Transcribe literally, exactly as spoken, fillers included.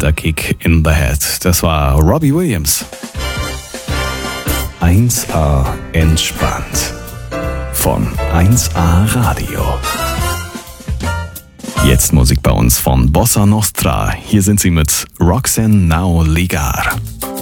mit A Kick in the Head. Das war Robbie Williams. eins A entspannt. Von eins A Radio. Jetzt Musik bei uns von Bossa Nostra. Hier sind sie mit Roxanne Now Ligar.